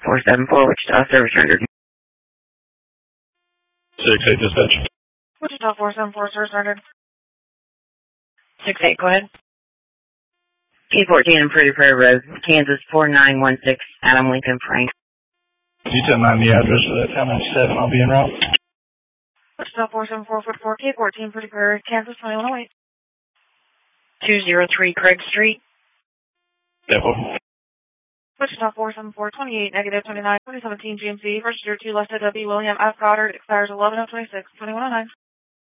474, Wichita, service rendered. 6-8 dispatch. Wichita 474, service rendered. 6-8, go ahead. P14 and Pretty Prairie Road, Kansas 4916, Adam Lincoln Frank. Can you tell me the address for that 1097? I'll be en route. Wichita 474, K14, Pretty Prairie, Kansas 2108. 203 Craig Street. Depot. Wichita 474, 28, negative 29, 2017 GMC, registered to Lester W. William F. Goddard, expires 11/26, 2109.